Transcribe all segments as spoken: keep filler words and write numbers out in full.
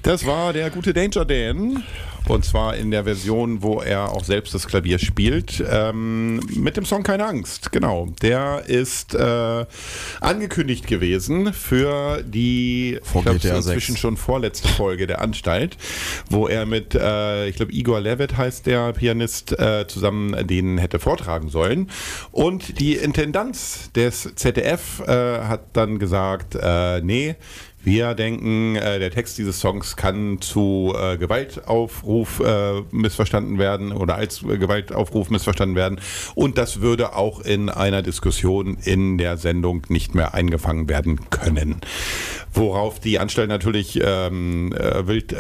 Das war der gute Danger Dan. Und zwar in der Version, wo er auch selbst das Klavier spielt. Ähm, mit dem Song Keine Angst, genau. Der ist äh, angekündigt gewesen für die ich glaub, inzwischen schon vorletzte Folge der Anstalt, wo er mit, äh, ich glaube, Igor Levit heißt der Pianist, äh, zusammen den hätte vortragen sollen. Und die Intendanz des Z D F äh, hat dann gesagt, äh, nee, wir denken, äh, der Text dieses Songs kann zu äh, Gewaltaufruf äh, missverstanden werden oder als äh, Gewaltaufruf missverstanden werden und das würde auch in einer Diskussion in der Sendung nicht mehr eingefangen werden können. Worauf die Anstalt natürlich ähm, äh, wild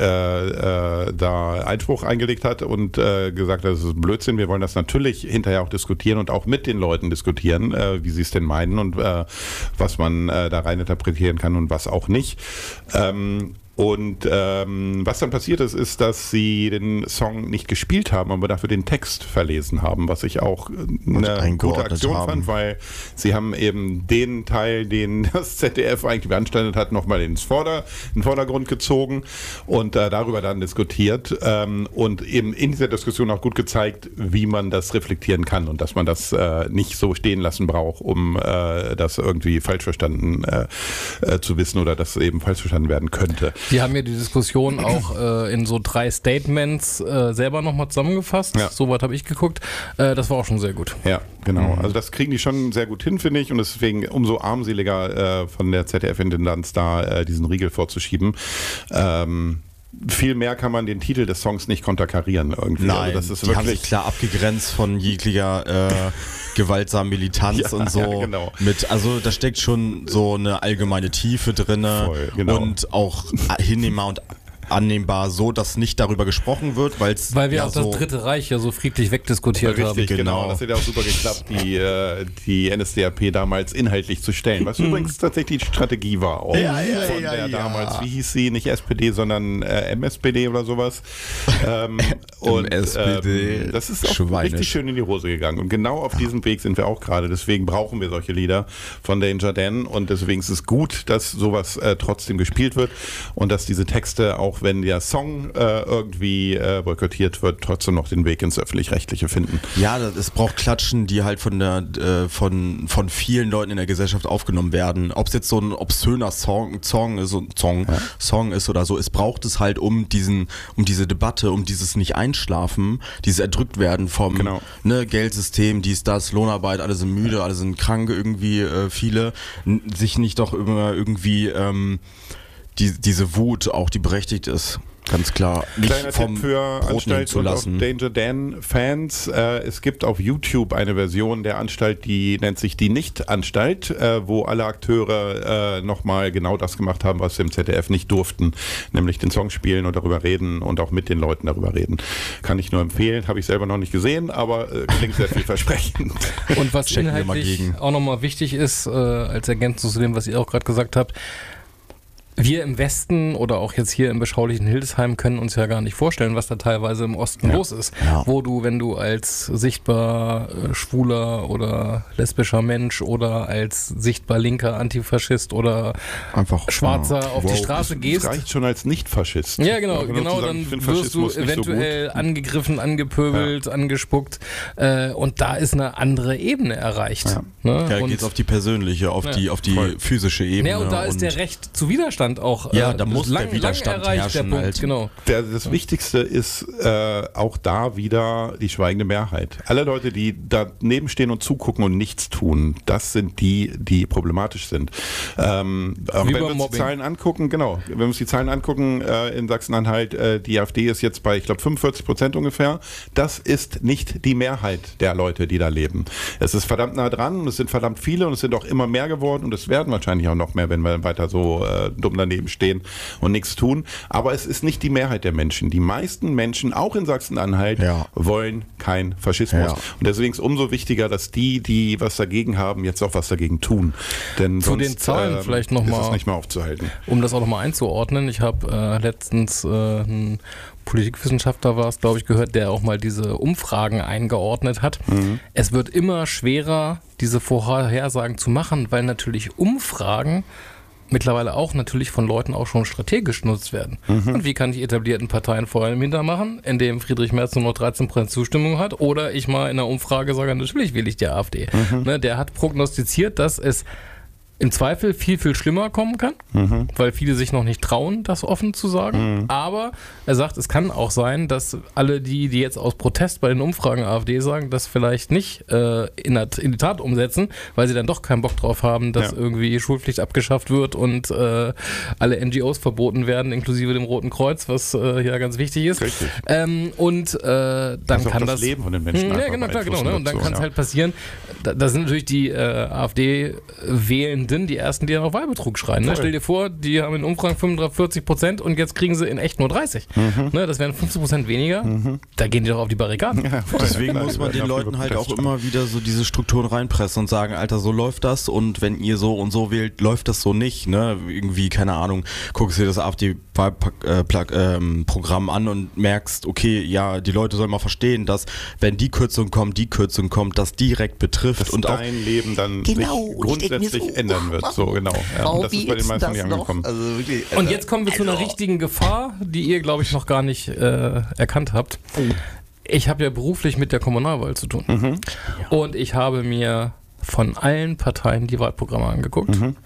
äh, äh, da Einspruch eingelegt hat und äh, gesagt hat, das ist Blödsinn, wir wollen das natürlich hinterher auch diskutieren und auch mit den Leuten diskutieren, äh, wie sie es denn meinen und äh, was man äh, da rein interpretieren kann und was auch nicht. Ähm, und ähm, was dann passiert ist, ist, dass sie den Song nicht gespielt haben, aber dafür den Text verlesen haben, was ich auch eine gute Aktion haben. fand, weil sie haben eben den Teil, den das Z D F eigentlich beanstandet hat, nochmal ins Vorder-, in den Vordergrund gezogen und äh, darüber dann diskutiert ähm, und eben in dieser Diskussion auch gut gezeigt, wie man das reflektieren kann und dass man das äh, nicht so stehen lassen braucht, um äh, das irgendwie falsch verstanden äh, äh, zu wissen oder das eben falsch verstanden werden könnte. Die haben ja die Diskussion auch äh, in so drei Statements äh, selber nochmal zusammengefasst. Ja. Soweit habe ich geguckt. Äh, das war auch schon sehr gut. Ja, genau. Mhm. Also das kriegen die schon sehr gut hin, finde ich. Und deswegen umso armseliger äh, von der Z D F-Intendanz da äh, diesen Riegel vorzuschieben. Ähm, Viel mehr kann man den Titel des Songs nicht konterkarieren irgendwie. Nein, also das ist die wirklich haben sich klar abgegrenzt von jeglicher äh, gewaltsamen Militanz ja, und so. Ja, genau. Mit, also da steckt schon so eine allgemeine Tiefe drin genau. und auch hinnehmbar und annehmbar so, dass nicht darüber gesprochen wird, weil's weil wir ja auch so das Dritte Reich ja so friedlich wegdiskutiert richtig, haben. Richtig, genau. genau. Das hat ja auch super geklappt, die, äh, die N S D A P damals inhaltlich zu stellen. Was mhm. übrigens tatsächlich die Strategie war auch ja, ja, von ja, der ja. damals, wie hieß sie, nicht S P D, sondern äh, M S P D oder sowas. Ähm, und S P D ähm, das ist auch richtig schön in die Hose gegangen. Und genau auf diesem Weg sind wir auch gerade. Deswegen brauchen wir solche Lieder von Danger Dan und deswegen ist es gut, dass sowas äh, trotzdem gespielt wird und dass diese Texte, auch wenn der Song Äh, irgendwie äh, boykottiert wird, trotzdem noch den Weg ins Öffentlich-Rechtliche finden. Ja, es braucht Klatschen, die halt von der äh, von von vielen Leuten in der Gesellschaft aufgenommen werden. Ob es jetzt so ein obszöner Song, Song ist, Song, ja. Song ist oder so, es braucht es halt um diesen, um diese Debatte, um dieses Nicht-Einschlafen, dieses Erdrückt-werden vom genau. ne, Geldsystem, dies, das, Lohnarbeit, alle sind müde, alle sind krank irgendwie, äh, viele, n- sich nicht doch immer irgendwie ähm, die, diese Wut auch, die berechtigt ist. Ganz klar, nicht Kleiner vom Tipp für Brot Anstalt zu und auch lassen. Danger Dan-Fans. Äh, es gibt auf YouTube eine Version der Anstalt, die nennt sich die Nicht-Anstalt, äh, wo alle Akteure äh, nochmal genau das gemacht haben, was sie im Z D F nicht durften, nämlich den Song spielen und darüber reden und auch mit den Leuten darüber reden. Kann ich nur empfehlen, habe ich selber noch nicht gesehen, aber äh, klingt sehr vielversprechend. Und was inhaltlich auch nochmal wichtig ist, äh, als Ergänzung zu dem, was ihr auch gerade gesagt habt, wir im Westen oder auch jetzt hier im beschaulichen Hildesheim können uns ja gar nicht vorstellen, was da teilweise im Osten ja. los ist. Ja. Wo du, wenn du als sichtbar äh, schwuler oder lesbischer Mensch oder als sichtbar linker Antifaschist oder einfach Schwarzer ja. auf wow, die Straße das, gehst. Das reicht schon als Nicht-Faschist. Ja, genau, Wenn genau, sagen, dann wirst du eventuell so angegriffen, angepöbelt, ja. angespuckt äh, und da ist eine andere Ebene erreicht. Ja, ne? ja geht's auf die persönliche, auf ja. die auf die Voll. physische Ebene. Ja, und da ist und der Recht zu Widerstand auch. Ja, äh, da muss lang, der Widerstand lang erreicht, herrschen. der Punkt, halt. genau. Der, das Wichtigste ist äh, auch da wieder die schweigende Mehrheit. Alle Leute, die daneben stehen und zugucken und nichts tun, das sind die, die problematisch sind. Ähm, wenn wir uns die Zahlen angucken, genau, wenn wir uns die Zahlen angucken äh, in Sachsen-Anhalt, äh, die AfD ist jetzt bei, ich glaube, fünfundvierzig Prozent ungefähr. Das ist nicht die Mehrheit der Leute, die da leben. Es ist verdammt nah dran und es sind verdammt viele und es sind auch immer mehr geworden und es werden wahrscheinlich auch noch mehr, wenn wir weiter so äh, dumm daneben stehen und nichts tun. Aber es ist nicht die Mehrheit der Menschen. Die meisten Menschen, auch in Sachsen-Anhalt, ja. wollen keinen Faschismus. Ja. Und deswegen ist es umso wichtiger, dass die, die was dagegen haben, jetzt auch was dagegen tun. Denn Zu sonst, den Zahlen ähm, vielleicht noch ist mal, es nicht mehr aufzuhalten. Um das auch nochmal einzuordnen. Ich habe äh, letztens äh, einen Politikwissenschaftler war es, glaube ich, gehört, der auch mal diese Umfragen eingeordnet hat. Mhm. Es wird immer schwerer, diese Vorhersagen zu machen, weil natürlich Umfragen mittlerweile auch natürlich von Leuten auch schon strategisch genutzt werden. Mhm. Und wie kann ich etablierten Parteien vor allem hintermachen, indem Friedrich Merz nur noch dreizehn Prozent Zustimmung hat oder ich mal in der Umfrage sage, natürlich wähle ich die AfD. Mhm. Ne, der hat prognostiziert, dass es im Zweifel viel, viel schlimmer kommen kann, mhm. weil viele sich noch nicht trauen, das offen zu sagen. Mhm. Aber er sagt, es kann auch sein, dass alle die, die jetzt aus Protest bei den Umfragen AfD sagen, das vielleicht nicht äh, in, der, in die Tat umsetzen, weil sie dann doch keinen Bock drauf haben, dass ja. irgendwie Schulpflicht abgeschafft wird und äh, alle N G Os verboten werden, inklusive dem Roten Kreuz, was äh, ja ganz wichtig ist. Richtig. Ähm, und äh, dann also kann das das Leben von den Menschen mh, ja, genau, klar, genau. Ne? Und dann so, kann es ja. halt passieren, da, da sind natürlich die äh, AfD-Wählenden die ersten, die ja noch Wahlbetrug schreien. Ne? Stell dir vor, die haben in Umfragen fünfundvierzig Prozent und jetzt kriegen sie in echt nur dreißig. Mhm. Ne? Das wären fünfzehn Prozent weniger. Mhm. Da gehen die doch auf die Barrikaden. Ja, deswegen ja, muss man den Leuten halt auch immer wieder so diese Strukturen reinpressen und sagen, Alter, so läuft das und wenn ihr so und so wählt, läuft das so nicht. Ne? Irgendwie, keine Ahnung, guckst dir das AfD-Wahlprogramm an und merkst, okay, ja, die Leute sollen mal verstehen, dass wenn die Kürzung kommt, die Kürzung kommt, das direkt betrifft. Dass und dein auch Leben dann genau, sich grundsätzlich so, ändern wird. So, genau. Ja, oh, das ist bei den meisten nicht angekommen. Also wirklich, also, und jetzt kommen wir zu einer richtigen Gefahr, die ihr, glaube ich, noch gar nicht äh, erkannt habt. Mhm. Ich habe ja beruflich mit der Kommunalwahl zu tun. Mhm. Und ich habe mir von allen Parteien die Wahlprogramme angeguckt. Mhm.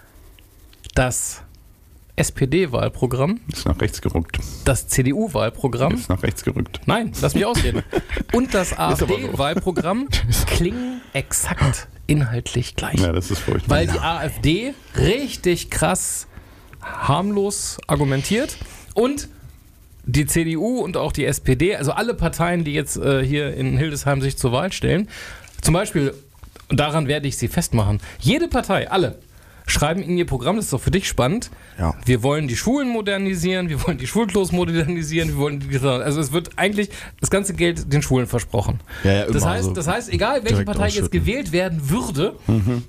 Das S P D-Wahlprogramm ist nach rechts gerückt. Das C D U-Wahlprogramm ist nach rechts gerückt. Nein, lass mich ausreden. Und das AfD-Wahlprogramm klingen exakt inhaltlich gleich. Ja, das ist furchtbar. Weil die AfD richtig krass harmlos argumentiert und die C D U und auch die S P D, also alle Parteien, die jetzt äh, hier in Hildesheim sich zur Wahl stellen, zum Beispiel, und daran werde ich sie festmachen, jede Partei, alle, schreiben in ihr Programm, das ist doch für dich spannend, ja. wir wollen die Schulen modernisieren, wir wollen die Schulklos modernisieren, wir wollen die, also es wird eigentlich das ganze Geld den Schulen versprochen. Ja, ja, das, heißt, so das heißt, egal welche Partei jetzt gewählt werden würde, mhm.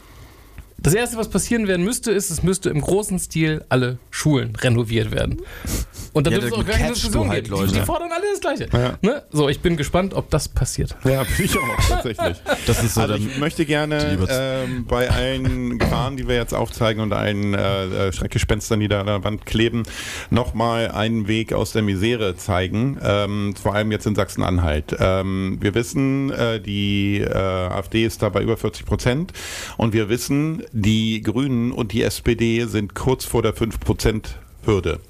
das Erste, was passieren werden müsste, ist, es müsste im großen Stil alle Schulen renoviert werden. Und da ja, dürfte es auch gar keine Diskussion halt geben. Die, die fordern alle das Gleiche. Ja. Ne? So, ich bin gespannt, ob das passiert. Ja, ich auch, tatsächlich. Das ist so, also ich möchte gerne ähm, bei allen Gefahren, die wir jetzt aufzeigen und allen äh, Schreckgespenstern, die da an der Wand kleben, nochmal einen Weg aus der Misere zeigen. Ähm, vor allem jetzt in Sachsen-Anhalt. Ähm, wir wissen, äh, die äh, AfD ist da bei über vierzig Prozent und wir wissen, die Grünen und die S P D sind kurz vor der fünf Prozent Hürde.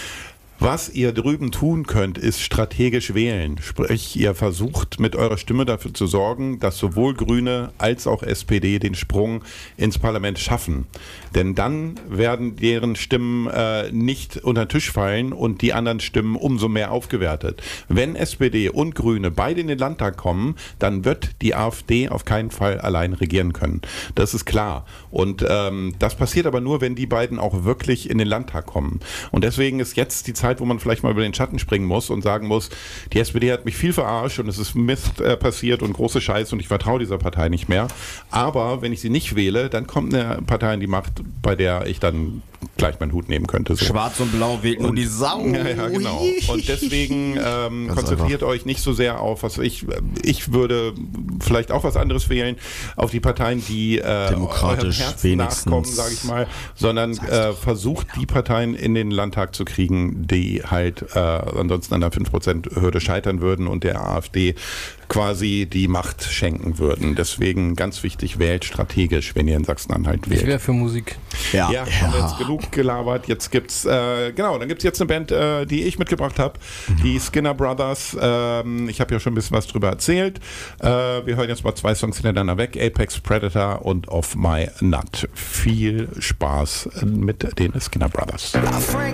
Was ihr drüben tun könnt, ist strategisch wählen. Sprich, ihr versucht mit eurer Stimme dafür zu sorgen, dass sowohl Grüne als auch S P D den Sprung ins Parlament schaffen. Denn dann werden deren Stimmen äh, nicht unter den Tisch fallen und die anderen Stimmen umso mehr aufgewertet. Wenn S P D und Grüne beide in den Landtag kommen, dann wird die AfD auf keinen Fall allein regieren können. Das ist klar. Und ähm, das passiert aber nur, wenn die beiden auch wirklich in den Landtag kommen. Und deswegen ist jetzt die Zeit, wo man vielleicht mal über den Schatten springen muss und sagen muss, die S P D hat mich viel verarscht und es ist Mist äh, passiert und große Scheiße und ich vertraue dieser Partei nicht mehr. Aber wenn ich sie nicht wähle, dann kommt eine Partei in die Macht, bei der ich dann gleich meinen Hut nehmen könnte. So. Schwarz und Blau wählt nur die Sau. Ja, ja, genau. Und deswegen ähm, konzentriert einfach. euch nicht so sehr auf, was ich, ich würde vielleicht auch was anderes wählen, auf die Parteien, die äh, demokratisch wenigstens nachkommen, sage ich mal, sondern äh, versucht die Parteien in den Landtag zu kriegen, die halt äh, ansonsten an der fünf Prozent Hürde scheitern würden und der AfD quasi die Macht schenken würden. Deswegen ganz wichtig, wählt strategisch, wenn ihr in Sachsen-Anhalt wählt. Ich wäre für Musik. Ja, ja, haben wir jetzt genug gelabert. Jetzt gibt's, äh, genau, dann gibt's jetzt eine Band, äh, die ich mitgebracht habe, mhm. die Skinner Brothers. Ähm, ich habe ja schon ein bisschen was drüber erzählt. Äh, wir hören jetzt mal zwei Songs hintereinander weg, Apex Predator und Off My Nut. Viel Spaß mit den Skinner Brothers. Frank